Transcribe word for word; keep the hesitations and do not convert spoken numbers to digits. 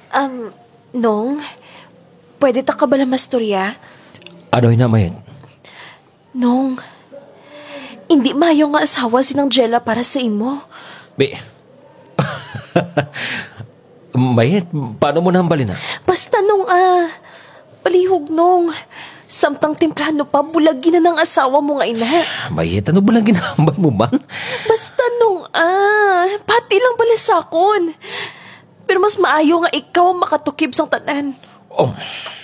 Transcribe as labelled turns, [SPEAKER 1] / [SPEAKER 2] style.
[SPEAKER 1] Um, Nong, pwede ta ka bala mastorya?
[SPEAKER 2] Ano na, Mayet?
[SPEAKER 1] Nong, hindi mayo nga asawa si Nang Jella para sa imo.
[SPEAKER 2] Be, Mayet, paano mo nahambalin na?
[SPEAKER 1] Basta nung ah, palihog nung, samtang temprano pa, bulagin na ng asawa mo nga ina.
[SPEAKER 2] Mayet, ano ba lang ginahambal mo man?
[SPEAKER 1] Basta nung ah, pati lang pala sakon. Pero mas maayo nga ikaw ang makatukib sang tanan.
[SPEAKER 2] Oh,